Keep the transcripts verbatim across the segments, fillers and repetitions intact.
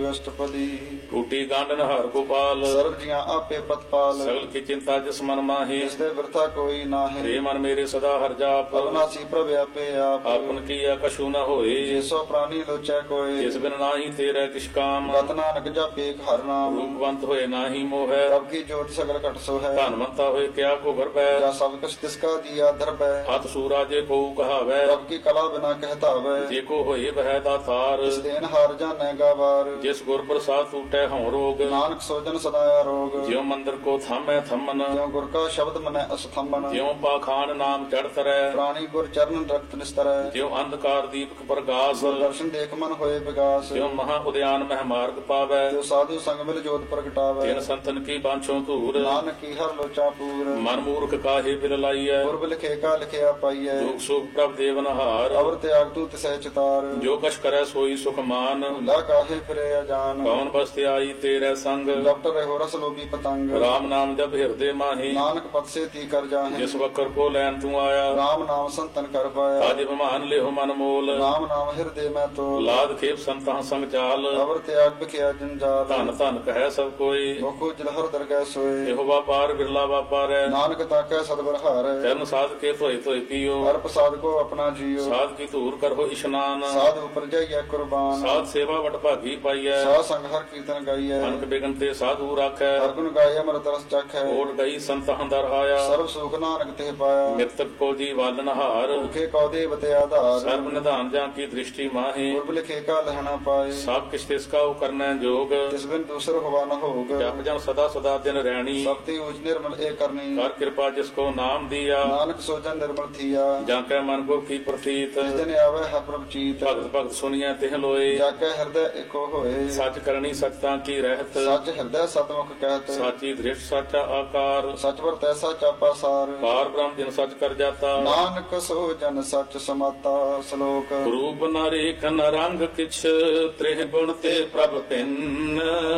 ਅਸ਼ਟਪਦੀ। ਟੂਟੀ ਗਾਂਡਨ ਹਰ ਗੋਪਾਲ ਸਰਬ ਜੀਆਂ ਆਪੇ ਪ੍ਰਤਪਾਲ। ਸਗਲ ਕੀ ਚਿੰਤਾ ਜਿਸ ਮਨ ਮਾਹੀ ਜਿਸ ਤੇ ਬਿਰਥਾ ਕੋਈ ਨਾਹੀਂ। ਰੇ ਮਨ ਮੇਰੇ ਸਦਾ ਹਰ ਜਾਪ ਅਬਨਾਸੀ ਪ੍ਰਭ ਆਪੇ ਆਪ। ਆਪਨ ਕੀਆ ਕਛੂ ਨ ਹੋਏ ਜਿਸੋ ਪ੍ਰਾਨੀ ਲੋਚੈ ਕੋਇ। ਜਿਸ ਬਿਨ ਨਾਹੀ ਤੇਰੇ ਕਿਛ ਕਾਮ ਗਤ ਨਾਨਕ ਜਪੇ ਹਰ ਨਾਮ। ਰੂਪਵੰਤ ਹੋਏ ਨਾਹੀ ਮੋਹੈ ਪ੍ਰਭ ਕੀ ਜੋਤ ਸਗਲ ਘਟ ਸੋ ਹੈ। ਧਨਵੰਤਾ ਹੋਏ ਕਿਆ ਕੋ ਗਰਬੈ ਜਾਂ ਸਭ ਕੁਛ ਤਿਸਕਾ ਦੀਆ ਦਰਬੈ। ਹੱਥ ਸੂਰਾ ਜੇ ਕੋ ਕਹਾਵੈ ਪ੍ਰਭ ਕੀ ਕਲਾ ਬਿਨਾ ਕਹਿਤਾਵੈ। ਜੇ ਕੋ ਹੋਏ ਬਹਿ ਦਾਤਾਰ ਇਸ ਦੇਨ ਹਾਰ ਜਾਣੈ ਗਾਵਾਰ। ਜਿਸ ਗੁਰ ਪ੍ਰਸਾਦ ਟੂਟੈ ਹਉ ਰੋਗ ਨਾਨਕ ਸੋਜਨ ਸਦਾ ਆਰੋਗ। ਜਿਉ ਮੰਦਰ ਕੋ ਥਾਮੈ ਥੰਮਨ ਜਿਉ ਗੁਰ ਕਾ ਸ਼ਬਦ ਮਨੈ ਅਸਥੰਬਨ। ਜਿਉ ਪਾਖਾਨ ਨਾਮ ਚੜ ਤਰੈ ਪ੍ਰਾਣੀ ਗੁਰ ਚਰਨ ਰਖਤ ਨਿਸਤਰੈ। ਜਿਉ ਅੰਧਕਾਰ ਦੀਪਕ ਪ੍ਰਗਾਸ ਗੁਰ ਦਰਸ਼ਨ ਦੇਖ ਮਨ ਹੋਏ ਵਿਗਾਸ। ਜਿਉ ਮਹਾ ਉਦਿਆਨ ਮਹਿ ਮਾਰਗ ਪਾਵੈ ਜੋ ਸਾਧੂ ਸੰਗ ਮਿਲ ਜੋਤ ਪ੍ਰਗਟਾਵੈ। ਤਿਨ ਸੰਤਨ ਕੀ ਬਾਂਛੋ ਧੂਰ ਨਾਨਕ ਕੀ ਹਰ ਲੋਚਾ ਪੂਰ। ਮਨ ਮੂਰਖ ਕਾਹੇ ਬਿਲ ਲਾਈਐ ਗੁਰਬ ਲਿਖੇ ਕਾ ਲਿਖਿਆ ਪਾਈਐ। ਦੁਖ ਸੁਖ ਪ੍ਰਭ ਦੇਵਨ ਹਾਰ ਅਵਰ ਤਿਆਗ ਤੂ ਤਿਸੈ ਚਿਤਾਰ। ਜੋ ਕਛ ਕਰੈ ਸੋਈ ਸੁਖ ਮਾਨ ਭੁਲਾ ਕਾਹੇ ਫਿਰੇ ਅਜਾਨ। ਕੌਣ ਬਸਤਿ ਆਈ ਤੇਰੇ ਸੰਗ ਡਾਕਟਰ ਰਹੋ ਰਸ ਲੋਭੀ ਪਤੰਗ। ਰਾਮ ਨਾਮ ਜਪ ਹਿਰਦੇ ਮਾਹੀ ਨਾਨਕ ਪਤ ਸੇ ਤੀ ਕਰ ਜਾਹੇ। ਜਿਸ ਵਕਰ ਕੋ ਲੈਨ ਤੂੰ ਆਇਆ ਰਾਮ ਨਾਮ ਸੰਤਨ ਕਰ ਪਾਇਆ। ਤਾਜ ਬਿਮਾਨ ਲਿਹੁ ਮਨ ਮੋਲ ਰਾਮ ਨਾਮ ਹਿਰਦੇ ਮੈਂ ਤੋਲ। ਲਾਦ ਖੇਪ ਸੰਤਾਂ ਸੰਗ ਚਾਲ ਅਵਰ ਤਿਆਗ ਬਿਖਿਆ ਜੰਜਾਲ। ਧਨ ਧਨ ਕਹੈ ਸਭ ਕੋਈ ਮੁਖੋ ਜਲਹਰ ਦਰਗਹਿ ਸੋਏ। ਇਹੋ ਵਾਪਾਰ ਬਿਰਲਾ ਵਾਪਾਰੈ ਨਾਨਕ ਤਾਕੈ ਸਤਿਗੁਰ ਹਾਰੈ। ਚਰਨ ਸਾਧ ਕੇ ਧੋਏ ਧੋਏ ਪੀਓ ਹਰ ਪ੍ਰਸਾਦ ਕੋ ਆਪਣਾ ਜੀਓ। ਸਾਧ ਕੀ ਧੂਰ ਕਰੋ ਇਸ਼ਨਾਨ ਸਾਧ ਉਪਰ ਜਾਈਐ ਕੁਰਬਾਨ। ਸਾਧ ਸੇਵਾ ਵਡ ਭਾਗੀ ਪਾਈਐ ਸਾਧ ਸੰਗ ਹਰ ਕੀਰਤਨ ਗਾਈਐ। ਅਨਕ ਬਿਗਨ ਤੇ ਸਾਧੂ ਰਾਖੈ ਹਰ ਗੁਣ ਗਾਏ ਅੰਮ੍ਰਿਤ ਰਸ ਚਖੈ। ਓਟ ਗਈ ਸੰਤਾਂ ਦਰ ਆਇਆ ਸਰਬ ਸੁਖ ਨਾਨਕ ਤੇ ਪਾਇਆ। ਮਿਰਤਕ ਕੋ ਜੀ ਵਾਲਨ ਹਾਰ ਭੁਖੇ ਕਉ ਦੇਵ ਤੇ ਆਧਾਰ। ਸਰਬ ਨਿਧਾਨ ਜਾਂ ਕੀ ਦ੍ਰਿਸ਼ਟੀ ਮਾਹੀ ਗੁਰਬ ਲਿਖੇ ਕਾ ਲਹਣਾ ਪਾਏ। ਸਭ ਕਿਛ ਤਿਸ ਕਾ ਕਰਨੈ ਜੋਗ ਤਿਸ ਬਿਨ ਦੂਸਰ ਹੋਵਾ ਨ ਹੋਗ। ਜਪ ਜਨ ਸਦਾ ਸਦਾ ਦਿਨ ਰਹਿਣੀ ਸਭ ਤੇ ਊਚ ਨਿਰਮਲ ਏ ਕਰਨੀ। ਕਰ ਕਿਰਪਾ ਜਿਸ ਕੋ ਨਾਮ ਦੀਆ ਨਾਨਕ ਸੋਜਨ ਨਿਰਮਲ ਥੀਆ। ਜਾਂ ਕੈ ਮਨ ਕੋ ਕੀ ਪ੍ਰਤੀਤ ਜਿਸ ਦਿਨ ਆਵੇ ਹਰ ਪ੍ਰਭ ਚੀਤ। ਭਗਤ ਭਗਤ ਸੁਣੀਐ ਤਿਹ ਲੋਏ ਜਾ ਕੇ ਹਿਰਦੈ ਏਕੋ ਹੋਏ। ਸੱਚ ਕਰਨੀ ਸਚਤਾ ਕੀ ਰਹਿਤ ਸੱਚ ਹਿਰਦੈ ਸਤਮੁਖ ਕਹਿਤ। ਸਾਚੀ ਦ੍ਰਿਸ਼ਟ ਸਾਚਾ ਆਕਾਰ ਸਚ ਵਰ ਤੈਸਾ ਚਾਪਾ ਸਾਰ। ਪਾਰ ਬ੍ਰਹਮ ਜਿਨ ਸਚ ਕਰ ਜਾਤਾ ਨਾਨਕ ਸੋ ਜਨ ਸਚ ਸਮਾਤਾ। ਸ਼ਲੋਕ ਰੂਪ ਨ ਰੇਖ ਨ ਰੰਗ ਕਿਛ ਤ੍ਰਿਹ ਗੁਣ ਤੇ ਪ੍ਰਭ ਪਿੰਨ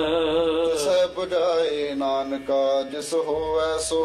ਤਿਸੈ 부ਝਾਏ ਨਾਨਕਾ ਜਿਸ ਹੋਵੈ ਸੋ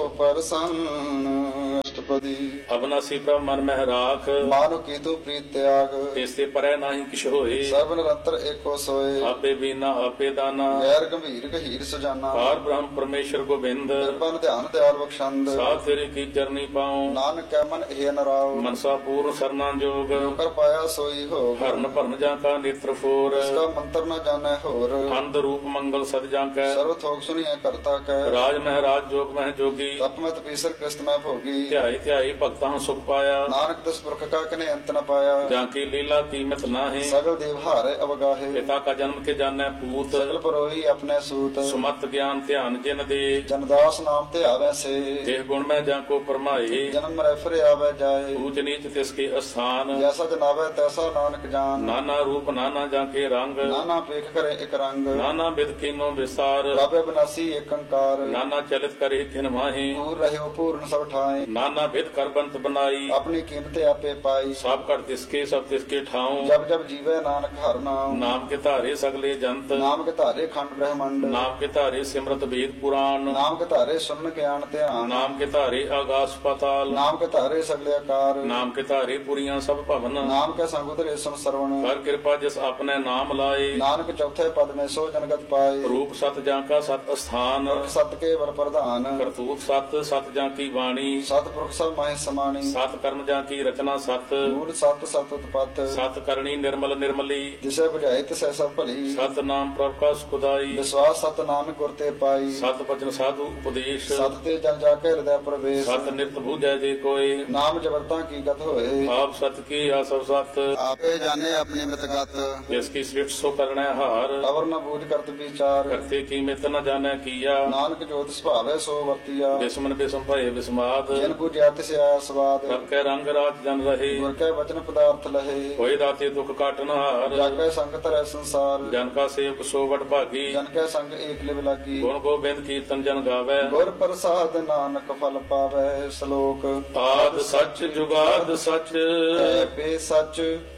ਪਰਸੰਨ। ਅਸ਼ਟਪਦੀ। ਅਬਨਾਸੀ ਪ੍ਰਭ ਮਨ ਮਹਿ ਰਾਖ ਮਾਨੁ ਕੀਤੂ ਪ੍ਰੀਤ ਤਿਆਗ। ਇਸ ਤੇ ਪਰੈ ਨਾਹੀ ਕਿਛ ਹੋਏ ਸਰਬ ਨਿਰੰਤਰ ਏਕੋ ਸੋਏ। ਆਪੇ ਬੀਨਾ ਆਪੇ ਦਾਨਾ ਗੈਰ ਗੰਭੀਰ ਗਹੀਰ ਸਜਾਨਾ। ਪਾਰ ਬ੍ਰਹਮ ਪਰਮੇਸ਼ਰ ਗੋਬਿੰਦ ਨਿਰਪਨ ਧਿਆਨ ਦਿਆਲ ਬਖਸ਼ੰਦ। ਸਾਧ ਤੇਰੇ ਕੀ ਚਰਨੀ ਪਾਉ ਨਾਨਕ ਕੈ ਮਨ ਇਹ ਨਰਾਉ। ਮਨਸਾ ਪੂਰਨ ਸਰਨਾ ਜੋਗ ਕਰ ਪਾਇਆ ਸੋਈ ਹੋਗ। ਹਰਨ ਭਰਨ ਜਾਂ ਕਾ ਨੇਤਰ ਫੋਰ ਇਸ ਕਾ ਮੰਤਰ ਨ ਜਾਣੈ ਹੋਰ। ਅੰਧ ਰੂਪ ਮੰਗਲ ਸਦ ਜਾਂ ਕੈ ਸਰਬ ਥੋਕ ਸੁਣੀਐ ਕਰਤਾ ਕੈ। ਰਾਜ ਮਹਿਰਾਜ ਜੋਗ ਮਹਿ ਜੋਗੀ ਤਪ ਮਤ ਪੀਸਰ ਕ੍ਰਿਸਤ ਮੈਂ ਭੋਗੀ। ਧਿਆਈ ਧਿਆਈ ਭਗਤਾਂ ਸੁਖ ਪਾਇਆ ਨਾਨਕ ਤਿਸ ਪੁਰਖ ਕਾ ਕਨੇ ਅੰਤ ਨ ਪਾਇਆ। ਜਾਂ ਕੀ ਲੀਲਾ ਕੀਮਤ ਨਾਹੀ ਸਗਲ ਦੇਵ ਹਾਰੇ ਅਵਗਾਹੇ। ਪਿਤਾ ਕਾ ਜਨਮ ਕੇ ਜਾਣੈ ਪੂਤ ਸਗਲ ਪਰੋਈ ਆਪਣੇ ਸੂਤ। ਸੁਮਤ ਗਿਆਨ ਧਿਆਨ ਜਿਨ ਦੇ ਜਨਦਾਸ ਨਾਮ ਤੇ ਆਵੈ ਸੇ। ਦੇਹ ਗੁਣ ਮੈਂ ਜਾਂ ਕੋ ਪਰਮਾਏ ਜਨਮ ਮਰੈ ਫਿਰ ਆਵੈ ਜਾਏ। ਊਚ ਨੀਚ ਤਿਸ ਕੇ ਅਸਥਾਨ ਜੈਸਾ ਜਨਾਵੈ ਤੈਸਾ ਨਾਨਕ ਜਾਨ। ਨਾਨਾ ਰੂਪ ਨਾਨਾ ਜਾਂ ਕੇ ਰੰਗ ਨਾਨਾ ਪੇਖ ਕਰੇ ਇੱਕ ਰੰਗ। ਨਾਨਾ ਬਿਦ ਕੀਨੋ ਵਿਸਾਰ ਰਾਬੇ ਬਨਾਸੀ ਏਕ ਅੰਕਾਰ। ਨਾਨਾ ਚਲਿਤ ਕਰੇ ਖਿਨ ਮਾਹੀ ਪੂਰ ਰਹਿਓ ਪੂਰਨ ਸਭ ਠਾਏ। ਨਾਨਾ ਬਿਦ ਕਰ ਬੰਤ ਬਨਾਈ ਆਪਣੀ ਕੀਮਤ ਆਪੇ ਪਾਈ। ਸਭ ਘਟ ਤਿਸ ਕੇ ਸਭ ਤਿਸ ਕੇ ਠਾਉ ਜਬ ਜਬ ਜੀਵੈ ਨਾਨਕ ਹਰ ਨਾਮ। ਨਾਮ ਕੇ ਧਾਰੇ ਸਗਲੇ ਜੰਤ ਨਾਮ ਕੇ ਧਾਰੇ ਖੰਡ ਬ੍ਰਹਮੰਡ। ਨਾਮ ਕੇ ਧਾਰੇ ਸਿਮਰਤ ਵੇਦ ਪੁਰਾਣ ਨਾਮ ਕੇ ਧਾਰੇ ਸੁਨ ਗਿਆਨ ਧਿਆਨ। ਨਾਮ ਕੇ ਧਾਰੇ ਆਗਾਸ ਪਾਤਾਲ ਨਾਮ ਕੇ ਧਾਰੇ ਸਗਲੇ ਆਕਾਰ। ਨਾਮ ਕੇ ਧਾਰੇ ਪੁਰੀਆਂ ਸਭ ਭਵਨ ਨਾਮ ਕੇ ਸੰਗ ਉਤਰੇ ਸੁਨ ਸਰਵਣ। ਕਰ ਕਿਰਪਾ ਜਿਸ ਆਪਣੇ ਨਾਮ ਲਾਏ ਨਾਨਕ ਚੌਥੇ ਪਦ ਮੈਂ ਸੋ ਜਨਗਤ ਪਾਏ। ਰੂਪ ਸਤ ਜਾਂ ਕਾ ਸਤ ਅਸਥਾਨ ਸਤ ਕੇ ਵਰ ਪ੍ਰਧਾਨ। ਕਰਤੂਤ ਸਤ ਸਤ ਜਾਂ ਕੀ ਬਾਣੀ ਸਤਿਪੁਰਖ ਸਭ ਮਾਹਿ ਸਮਾਣੀ। ਸਤ ਕਰਮ ਜਾਂ ਕੀ ਰਚਨਾ ਸਤ ਮੂਲ ਸਤ ਸਤ ਉਤਪਤ। ਸਤ ਕਰਨੀ ਨਿਰਮਲ ਨਿਰਮਲੀ ਜਿਸੈ ਬੁਝਾਏ ਤਿਸੈ ਸਭ ਭਲੀ। ਸਤ ਨਾਮ ਪ੍ਰਭ ਕਾ ਸੁਖਦਾਈ ਵਿਸ਼ਵਾਸ ਸਤ ਨਾਨਕ ਗੁਰ ਤੇ ਪਾਈ। ਸਤ ਬਚਨ ਸਾਧੂ ਉਪਦੇਸ਼ ਸਤ ਤੇ ਜਨ ਜਾ ਕੇ ਹਿਰਦੈ ਪ੍ਰਵੇਸ਼। ਸਤ ਨਿਰਤ ਬੂਝੈ ਜੇ ਕੋਏ ਨਾਮ ਜਬਰਤਾ ਕੀ ਗਤ ਹੋਏ। ਆਪ ਸਤ ਕੀ ਆਸਵ ਸਤ ਆਪੇ ਜਾਣੇ ਆਪਣੀ ਮਿਤਗਤ। ਜਿਸ ਕੀ ਸ੍ਰਿਸ਼ਟ ਸੋ ਕਰਣੈ ਹਾਰ ਅਵਰ ਨ ਬੂਝ ਕਰਤ ਵਿਚਾਰ। ਕਰਤੇ ਕੀ ਮਿਤ ਨ ਜਾਣੈ ਕੀਆ ਨਾਨਕ ਜੋਤ ਸੁਭਾਵੈ ਸੋ ਵਰਤੀਆ। ਬਿਸਮਨ ਬਿਸਮ ਭਏ ਬਿਸਮਾਦ ਜਿਨ ਬੁਝਿਆ ਤਿਸ ਆਇਆ ਸਵਾਦ। ਸਭ ਕੈ ਰੰਗ ਰਾਜ ਜਨ ਰਹੇ ਗੁਰ ਕੈ ਵਚਨ ਪਦਾਰਥ ਲਹੇ। ਹੋਏ ਦਾਤੇ ਦੁਖ ਕਾਟਨ ਹਾਰ ਜਾ ਕੈ ਸੰਗ ਧਰੈ ਸੰਸਾਰ। ਜਨ ਕਾ ਸੇਵਕ ਸੋ ਵਡ ਭਾਗੀ ਜਨ ਕੈ ਸੰਗ ਏਕ ਲਿਵ ਲਾਗੀ। ਗੁਣ ਗੋਬਿੰਦ ਕੀਰਤਨ ਜਨ ਗਾਵੈ ਗੁਰ ਪ੍ਰਸਾਦ ਨਾਨਕ ਫਲ ਪਾਵੈ। ਸ਼ਲੋਕ ਆਦ ਸੱਚ ਜੁਗਾਦ ਸੱਚ ਐ ਪੇ ਸੱਚ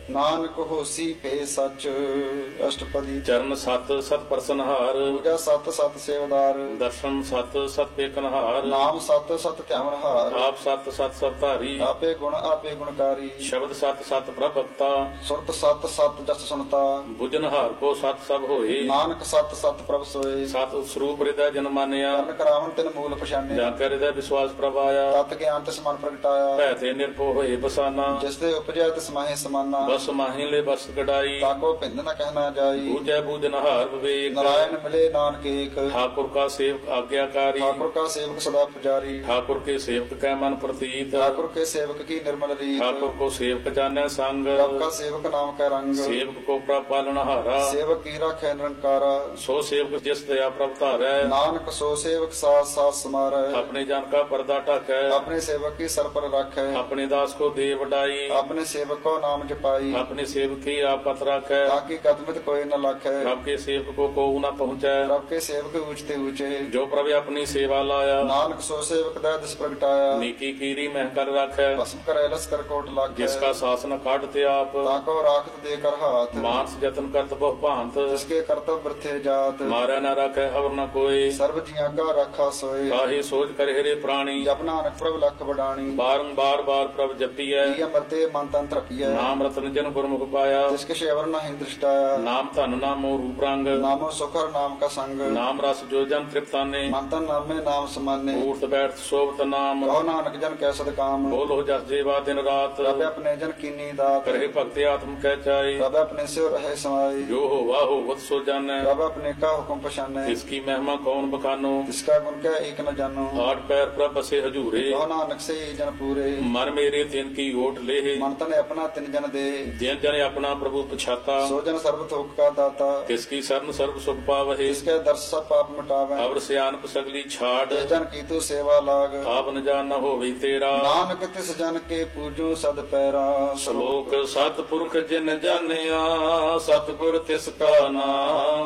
ਨਾਨਕ ਹੋਸੀ ਪੇ ਸੱਚ। ਅਸ਼ਟਪਦੀ। ਚਰਨ ਸਤ ਸਤ ਪਰਸਨਹਾਰ, ਪੂਜਾ ਸਤ ਸਤ ਸੇਵਦਾਰ, ਦਰਸ਼ਨ ਸਤ ਸਤ ਪੇਕਨਹਾਰ, ਨਾਮ ਸਤ ਸਤ ਧਿਆਵਨਹਾਰ, ਆਪ ਸਤ ਸਤ ਸਤ ਧਾਰੀ, ਆਪੇ ਗੁਣ ਆਪੇ ਗੁਣਕਾਰੀ, ਸ਼ਬਦ ਸਤ ਸਤ ਪ੍ਰਭਕਤਾ, ਸੁਰਤ ਸਤ ਸਤ ਜਸ ਸੁਨਤਾ, ਬੁਝਨਹਾਰ ਕੋ ਸਤ ਸਭ ਹੋਏ, ਨਾਨਕ ਸਤ ਸਤ ਪ੍ਰਭ ਸੋਏ, ਸਤ ਸਰੂਪ ਹਿਰਦੈ ਜਨ ਮਾਨਿਆ, ਕਰਨ ਕਰਾਵਨ ਤਿਨ ਮੂਲ ਪਛਾਨਿਆ, ਜਾਂ ਕੈ ਹਿਰਦੈ ਵਿਸ਼ਵਾਸ ਪ੍ਰਭਾਇਆ, ਤਤ ਗਿਆਨ ਤਿਸ ਮਨ ਪ੍ਰਗਟਾਇਆ, ਭੈ ਤੇ ਨਿਰਭਉ ਹੋਏ ਬਸਾਨਾ, ਜਿਸ ਦੇ ਉਪਜੈ ਤਿਸ ਮਾਹੇ ਸਮਾਨਾ, ਬਸ ਮਾਹੀ ਲੈ ਬਸ ਗਡਾਈ, ਤਾਕੋ ਭਿੰਦ ਨ ਕਹਿਣਾ ਜਾਈ, ਬੂਝੈ ਬੂਝਨਹਾਰ ਵਿਵੇਕ, ਨਾਰਾਇਣ ਮਿਲੇ ਨਾਨਕ ਏਕ, ठाकुर का सेवक आज्ञाकारी, ठाकुर का सेवक सदा पुजारी, ठाकुर के सेवक कै मन प्रतीत, ठाकुर के सेवक की निर्मल रीत, ठाकुर को सेवक जाने संग, प्रभ का सेवक नाम का रंग, सेवक को प्रभ पालनहारा, सेवक की राखै निरंकारा, सो सेवक जिस दया प्रभ धारै, नानक सो सेवक साथ साथ समारै, अपने जन का पर्दा ढकै, अपने सेवक की सर पर राखै, अपने दास को दे वडाई, अपने सेवक को नाम जपाई, अपने सेवक की आपत राखै, ताकि कदमत कोई न लाखै, प्रभ के सेवक को को न पहुँचै, प्रभ के सेवक ऊंचते ऊंचे, जो प्रभ अपनी सेवा लाया, नानक सो सेवक दै दिस प्रगटाया, नीकी कीरी मह कर राखै, भस्म करे लस कर कोट लाखै, जिसका शासन काटते आप, ताको राखत दे कर हाथ, मानस जतन करत बहु भांत, जिसके कर्तव्य वृथे जात, मारै न राखै अवर न कोई, सर्व जियां का रखा सोए, काहे सोच कर हेरे प्राणी, जप नानक प्रभ लख बडाणी, बारंबार बार प्रभ जपियै, की अमरते मन तन रखिए, नाम रतन जन गुरमुख पाया, जिसके शेवर न हिंद दृष्टाया, नाम धन नामो रूप रंग, नामो सुखर नाम का संग, नाम रस जो जन तृप्ताने, मन तन नाम में नाम समाने, ऊर्त बैठ शोभत नाम, कहो नानक जन कैसद काम, बोलो जस जेवा दिन रात, प्रभ अपने जन कीनी दात, करहे भक्ति आत्म कह चाहे, प्रभ अपने से रहे समाई, जो हो वाह हो सो जानै, प्रभ अपने का हुक्म पछाने, इसकी महिमा कौन बखानो, जिसका गुण क्या एक न जानो, आठ पैर प्रभ बसे हजूरे, कहो नानक से ही जन पूरे, मन मेरे तिन की ओट ले, मन तन अपना तिन जन दे, जिन जन अपना प्रभु पछाता, सो जन सर्व थोक का दाता, किसकी शरण सर्व सुख पावहे, जिसके दर्श सब पाप मिटावे, अवर सियानप सगली छाड़, जिस जन की तू सेवा लाग, आप न जान न होवे तेरा, नानक तिस जन के पूजो सद पैरा, श्लोक सतपुरख जिन जानिया, सतगुर तिसका नाम,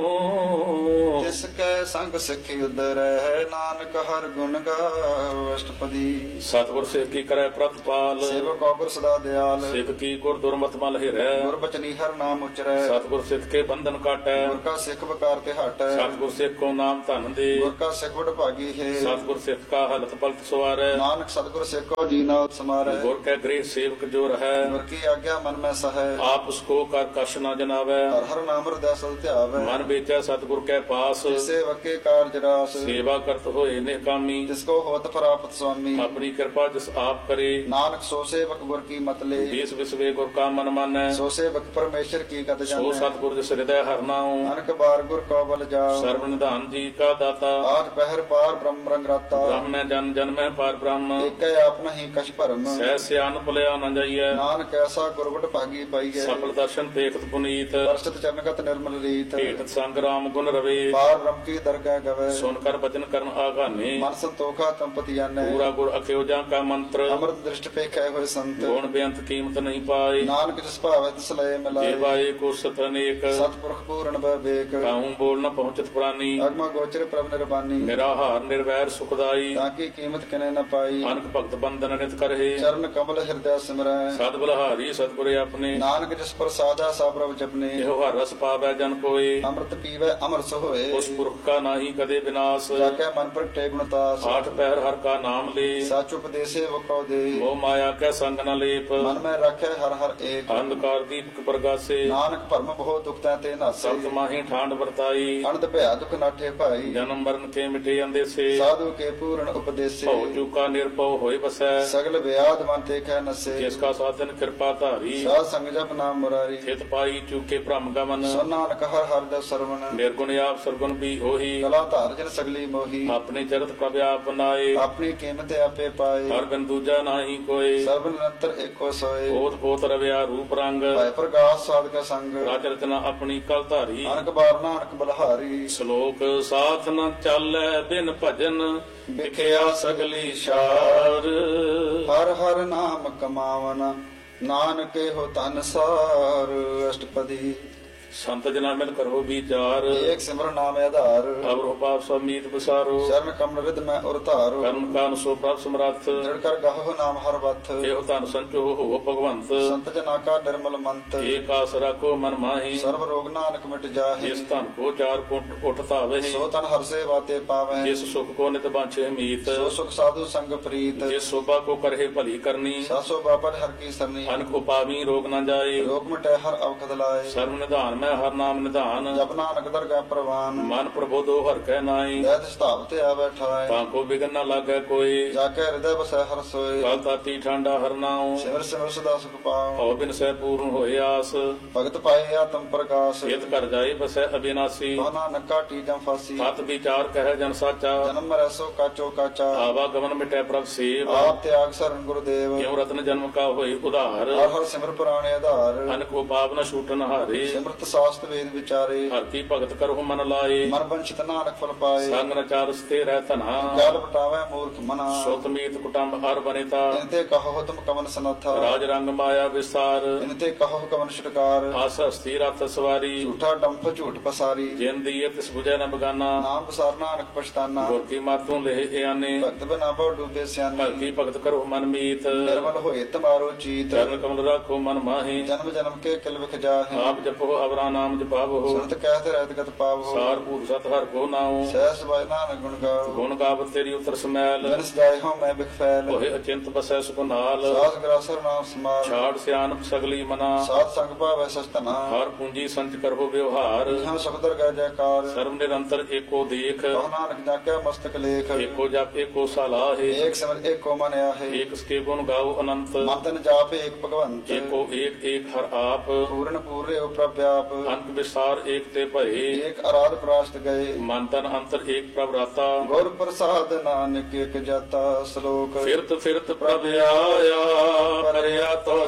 तिसके संग सिखि उदर है, नानक हर गुण गाओ। अष्टपदी। सतगुर सिख की करे प्रतिपाल, सेवक औगुर सदा दयाल, सिख की गुर दुर्मत मल हिरै, गुर बचनी हर नाम उचरै, सतगुर सिख के बंधन काटै, गुर का सिख बकार ते हटै, सतगुर सिख को नाम धन दे, गुर का सिख बड़ भागी है, सतगुर सिख का हलत पलत सवारै, नानक सतगुर सिख को दीना समारै, गुर के गृह सेवक जो रहै, गुर की आज्ञा मन में सहै, आप उसको कर कश न जनावै, हर हर नाम हृदय सद ध्यावै, मन बेचै सतगुर के पास, सेवक के कार्य रास, सेवा करत होए निकामी, जिसको होत प्राप्त स्वामी, अपनी कृपा जिस आप करे, नानक सो सेवक गुर की मत ले, देश विश्वे गुर का मन मानै, सो सेवक परमेश्वर की गत सो जानै, सतगुर जिस हृदय हर नाऊं, अनक बार गुर को बल जाओ, सर्व निधान जी का दाता, आज पहर पार ब्रह्म रंग राता, ब्रह्म ने जन जन में पार ब्रह्म, एक आप नहीं कछ भरम, सह सियान भलिया न जाइए, नानक ऐसा गुरबट भागी पाइए, सफल दर्शन देखत पुनीत, दर्शित चरणगत निर्मल रीत, भेटत संग राम गुण रवे, पार ब्रह्म की दरगाह गवे, सुनकर वचन करन आगाने, मन संतोखा तंपति जानै, पूरा गुर अख्योजा का मंत्र, अमृत दृष्ट पे कै हुए संत, गुण बेअंत कीमत नहीं पाए, नानक जिस भावै तिस लय मिलाए, जेवाए को सत अनेक, सतपुरख पूर्ण विवेक, काहूं बोल न पहुंचत प्राणी, अगम गोचर प्रभ निर्वाणी, निराहार निर्वैर सुखदाई, ताकि कीमत किने न पाई, अनक भक्त बंधन नित करहे, चरण कमल हृदय सिमरै, सद बलहारी सतगुर अपने, नानक जिस पर साधा सा प्रभ जपने, एहो हर रस पावै जन कोय, अमृत पीवै अमर सोए, उस पुरख का नाही कदे विनाश, जाके मन प्रगटे गुणतास, आठ पैर हर का नाम ले, साच उपदेशे वो कौ दे, मोह माया कै संग न लेप, मन में रखे हर हर एक, अंधकार दीपक प्रगासे, नानक भरम बहु दुख ते नासे, सत माही ठांड वर्ताई, अनंत भया दुख नाठे भाई, जन्म मरण के मिटे अंदेसे, साधु के पूर्ण उपदेशे, भव चूका निर्भव होय बसै, सगल व्याध मन ते कह नसे, जिसका साधन कृपा धारी, साध संग जप नाम मुरारी, हित पाई चूके भ्रम गमन, सो नानक हर हर दस सरवण, निर्गुण आप सरगुण भी होही, कला धार जन सगली मोही, अपने जगत प्रभ आप बनाए, अपनी कीमत आपे पाए, हर बिन दूजा नाही कोय, सर्व निरंतर एको सोए, पोत पोत रव्या रूप रंग, भय प्रकाश साध का संग, राज रचना अपनी कल धारी, अनक बार नानक बलहारी, श्लोक साथ न चालै बिन भजन, बिखया सगली शार, हर हर नाम कमावना, नानक हो तन सार। अष्टपदी। ਸੰਤ ਜਨਾ ਮਿਲ ਕਰੋ ਵਿਚਾਰ ਏਕ ਸਿਮਰਨ ਨਾਮ ਆਧਾਰ ਅਵਰੋ ਪਾਪ ਸਮੀਤ ਬਸਾਰੋ ਚਰਨ ਕਮਲ ਵਿਦ ਮੈਂ ਉਰ ਧਾਰੋ ਕਰਮ ਕਾਨ ਸੋ ਪ੍ਰਭ ਸਮਰੱਥ ਦ੍ਰਿੜ ਕਰ ਗਾਹੋ ਨਾਮ ਹਰ ਬਥ ਇਹੋ ਧਨ ਸੰਚੋ ਹੋ ਭਗਵੰਤ ਸੰਤ ਜਨਾ ਕਾ ਨਿਰਮਲ ਮੰਤ ਏਕ ਆਸ ਰਾਖੋ ਮਨ ਮਾਹੀ ਸਰਬ ਰੋਗ ਨਾਨਕ ਮਿਟ ਜਾਹੇ ਜਿਸ ਧਨ ਕੋ ਚਾਰ ਕੁੰਟ ਉਠ ਧਾਵੇ ਸੋ ਤਨ ਹਰ ਸੇਵਾ ਤੇ ਪਾਵੈ ਜਿਸ ਸੁਖ ਕੋ ਨਿਤ ਬਾਂਛੇ ਮੀਤ ਸੋ ਸੁਖ ਸਾਧੂ ਸੰਗ ਪ੍ਰੀਤ ਜਿਸ ਸੋਭਾ ਕੋ ਕਰਹਿ ਭਲੀ ਕਰਨੀ ਸਾਸੋ ਬਾਪਰ ਹਰ ਕੀ ਸਰਨੀ ਅਨਕ ਉਪਾਵੀ ਰੋਗ ਨਾ ਜਾਏ ਰੋਗ ਮਿਟੈ ਹਰ ਅਵਖਦ ਲਾਏ ਸਰਬ ਨਿਧਾਨ ਮੈਂ ਹਰ ਨਾਮ ਨਿਧਾਨ ਜਪ ਨਾਨਕ ਦਰਗਾਹ ਪ੍ਰਵਾਨ ਮਨ ਪ੍ਰਬੋਧੋ ਹਰ ਕੈ ਨਾਈ ਦੈਤ ਸਤਾਵ ਤੇ ਆ ਬੈਠਾਏ ਤਾਂ ਕੋ ਬਿਗਨ ਨਾ ਲਾਗੈ ਕੋਈ ਜਾ ਕੇ ਹਿਰਦੈ ਬਸੈ ਹਰ ਸੋਏ ਕਾਲ ਤਾਤੀ ਠਾਂਡਾ ਹਰ ਨਾਉ ਸਿਮਰ ਸਿਮਰ ਸਦਾ ਸੁਖ ਪਾਉ ਹਉ ਬਿਨ ਸਹਿ ਪੂਰਨ ਹੋਏ ਆਸ ਭਗਤ ਪਾਏ ਆਤਮ ਪ੍ਰਕਾਸ਼ ਇਤ ਕਰ ਜਾਏ ਬਸੈ ਅਬਿਨਾਸੀ ਕੋ ਨਾਨਕ ਕਾਟੀ ਜਮ ਫਾਸੀ ਸਤ ਵਿਚਾਰ ਕਹਿ ਜਨ ਸਾਚਾ ਜਨਮ ਮਰੈ ਸੋ ਕਾਚੋ ਕਾਚਾ ਆਵਾ ਗਮਨ ਮਿਟੈ ਪ੍ਰਭ ਸੇਵ ਆਪ ਤਿਆਗ ਸਰਨ ਗੁਰਦੇਵ ਕਿਉ ਰਤਨ ਜਨਮ ਕਾ ਹੋਈ ਉਧਾਰ ਹਰ ਹਰ ਸਿਮਰ ਪੁਰਾਣੇ ਆਧਾਰ ਅਨਕ ਕੋ ਪਾਪ ਨ ਛੂਟਨ ਹਾਰੇ ਸਿਮਰਤ ਸਾਸਤ ਵੇਦ ਵਿਚਾਰੇ ਹਰ ਕੀ ਭਗਤ ਕਰਹੁ ਮਨ ਲਾਏ ਮਨ ਬੰਚਿਤ ਨਾਨਕ ਫਲ ਪਾਏ ਸੰਗ ਨ ਚਾਰ ਸਤੇ ਰਹਿ ਧਨਾ ਗਲ ਬਟਾਵੇ ਮੂਰਖ ਮਨਾ ਸੁਤ ਮੀਤ ਕੁਟੰਬ ਹਰ ਬਨੇਤਾ ਇਨਤੇ ਕਹੋ ਤੁਮ ਕਮਨ ਸਨਥਾ ਰਾਜ ਰੰਗ ਮਾਇਆ ਵਿਸਾਰ ਇਨਤੇ ਕਹੋ ਕਮਨ ਛੁਟਕਾਰ ਆਸ ਹਸਤੀ ਰਥ ਸਵਾਰੀ ਝੂਠਾ ਡੰਫ ਝੂਠ ਪਸਾਰੀ ਜਿਨ ਦੀਏ ਤਿਸ ਬੁਝੈ ਨ ਬਗਾਨਾ ਨਾਮ ਬਸਾਰ ਨਾਨਕ ਪਛਤਾਨਾ ਗੁਰ ਕੀ ਮਾਤੋਂ ਲਹਿ ਇਆਨੇ ਭਗਤ ਬਨਾ ਬਹੁ ਡੂਬੇ ਸਿਆਨੇ ਭਗਤੀ ਭਗਤ ਕਰੋ ਮਨ ਮੀਤ ਨਿਰਮਲ ਹੋਏ ਤਮਾਰੋ ਚੀਤ ਚਰਨ ਕਮਲ ਰਾਖੋ ਮਨ ਮਾਹੀ ਜਨਮ ਜਨਮ ਕੇ ਕਿਲ ਵਿਖ ਜਾਹੇ ਆਪ ਜਪੋ ਅਵਰਾ ਨਾਮ ਜਪਾਵੋ ਸੁਨਤ ਕਹਿਤ ਰਹਿਤ ਗਤ ਪਾਵੋ ਸਾਰ ਭੂਤ ਸਤ ਹਰ ਕੋ ਨਾਉ ਸਹਿ ਸਬਾਇ ਨਾਨਕ ਗੁਣ ਗਾਓ ਗੁਣ ਗਾਵਤ ਤੇਰੀ ਉਤਰ ਸਮੈਲ ਜਨ ਸਜਾਏ ਹੋ ਮੈਂ ਬਿਖ ਫੈਲ ਹੋਏ ਅਚਿੰਤ ਬਸੈ ਸੁਖ ਨਾਲ ਸਾਸ ਗਰਾਸਰ ਨਾਮ ਸਮਾਲ ਛਾੜ ਸਿਆਨਪ ਸਗਲੀ ਮਨਾ ਸਾਧ ਸੰਗ ਭਾਵੈ ਸਸਤਨਾ ਹਰ ਪੂੰਜੀ ਸੰਚ ਕਰੋ ਵਿਵਹਾਰ ਇਹਾਂ ਸੁਖਦਰ ਗੈ ਜੈਕਾਰ ਸਰਬ ਨਿਰੰਤਰ ਏਕੋ ਦੇਖ ਕਹੋ ਨਾਨਕ ਜਾਕਿਆ ਮਸਤਕ ਲੇਖ ਏਕੋ ਜਪ ਏਕੋ ਸਲਾਹੇ ਏਕ ਸਿਮਰ ਏਕੋ ਮਨ ਆਹੇ ਏਕ ਸਕੇ ਗੁਣ ਗਾਓ ਅਨੰਤ ਮਨ ਤਨ ਜਾਪ ਏਕ ਭਗਵੰਤ ਏਕੋ ਏਕ ਏਕ ਹਰ ਆਪ ਪੂਰਨ ਪੂਰਿਓ ਪ੍ਰਭ ਆਪ ਅੰਤ ਵਿਸਾਰ ਏਕ ਤੇ ਭਏ ਏਕ ਅਰਾਧ ਪ੍ਰਾਸ਼ਟ ਗਏ ਮਨ ਤਨ ਅੰਤਰ ਏਕ ਪ੍ਰਭ ਰਾਤਾ ਗੁਰ ਪ੍ਰਸਾਦ ਨਾਨਕ ਏਕ ਜਾਤਾ ਸ਼ਲੋਕ ਫਿਰਤ ਫਿਰਤ ਪ੍ਰਭ ਆਇਆ ਪਰਿਆ ਤੋ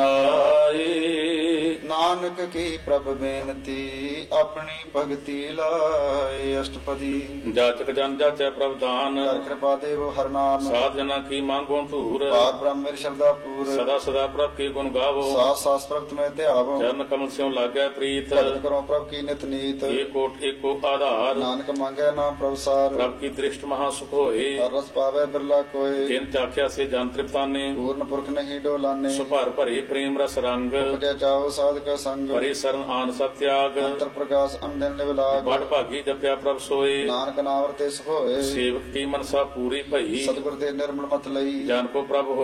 ਸਰਨਾਈ ਨਾਨਕ ਕੀ ਪ੍ਰਭ ਬੇਨਤੀ ਆਪਣੀ ਭਗਤੀ ਲਾਏ ਅਸ਼ਟਪਦੀ ਜਾਚਕ ਜਨ ਜਾਚੈ ਪ੍ਰਭ ਦਾਨ ਕਰ ਕਿਰਪਾ ਦੇਵੋ ਹਰ ਨਾਮ ਸਾਧ ਜਨਾ ਕੀ ਮੰਗੋ ਧੂਰ ਪਾਰ ਬ੍ਰਹਮ ਮੇਰੀ ਸ਼ਰਧਾ ਪੂਰ ਸਦਾ ਸਦਾ ਪ੍ਰਭ ਕੀ ਗੁਣ ਗਾਵੋ ਸਾਸ ਸਾਸ ਪ੍ਰਭਤ ਮੈਂ ਧਿਆਵੋ ਚਰਨ ਕਮਲ ਸਿਉ ਲਾਗੈ ਪ੍ਰੀਤ ਭਗਤ ਕਰੋ ਪ੍ਰਭ ਕੀ ਨਿਤ ਨੀਤ ਏਕੋ ਏਕੋ ਆਧਾਰ ਨਾਨਕ ਮੰਗੈ ਨਾਮ ਪ੍ਰਭ ਸਾਰ ਪ੍ਰਭ ਕੀ ਦ੍ਰਿਸ਼ਟ ਮਹਾ ਸੁਖ ਹੋਏ ਹਰ ਰਸ ਪਾਵੇ ਬਿਰਲਾ ਕੋਏ ਜਿਨ ਚਾਖਿਆ ਸੇ ਜਨ ਤ੍ਰਿਪਤਾਨੇ ਪੂਰਨ ਪੁਰਖ ਨਹੀਂ ਡੋਲਾਨੇ ਸੁਭਾਰ ਭਰੇ ਪ੍ਰੇਮ ਰਸ ਰੰਗ ਉਪਜੈ ਚਾਓ ਸਾਧਕ ਸੰਗ ਭਰੇ ਸਰਨ ਆਨ ਸਭ ਤਿਆਗ ਅੰਤਰ ਪ੍ਰਕਾਸ਼ ਅੰਦਨ ਨਿਵਲਾਗ ਵਡ ਭਾਗੀ ਜਪਿਆ ਪ੍ਰਭ ਸੋਏ ਨਾਨਕ ਨਾਮ ਵਰਤੇ ਸੁਖ ਹੋਏ ਸੇਵਕ ਕੀ ਮਨਸਾ ਪੂਰੀ ਭਈ ਸਤਿਗੁਰ ਦੇ ਨਿਰਮਲ ਮਤ ਲਈ ਜਨ ਕੋ ਪ੍ਰਭ